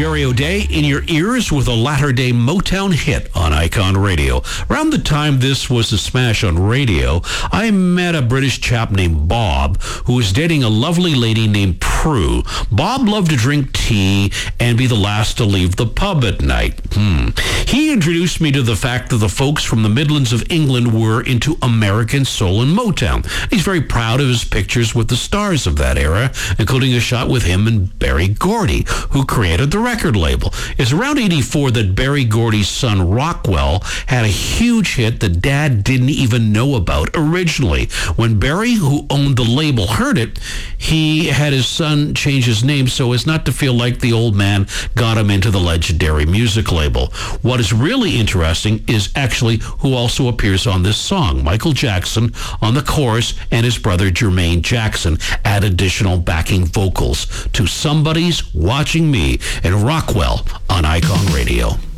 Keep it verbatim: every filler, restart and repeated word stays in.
Jerry O'Day in your ears with a latter-day Motown hit on Icon Radio. Around the time this was a smash on radio, I met a British chap named Bob who was dating a lovely lady named Prue. Bob loved to drink tea and be the last to leave the pub at night. Hmm. He introduced me to the fact that the folks from the Midlands of England were into American soul and Motown. He's very proud of his pictures with the stars of that era, including a shot with him and Berry Gordy, who created the record label. It's around eighty-four that Berry Gordy's son Rockwell had a huge hit that Dad didn't even know about originally. When Berry, who owned the label, heard it, he had his son change his name so as not to feel like the old man got him into the legendary music label. What is really interesting is actually who also appears on this song. Michael Jackson on the chorus and his brother Jermaine Jackson add additional backing vocals to Somebody's Watching Me and Rockwell on Icon Radio.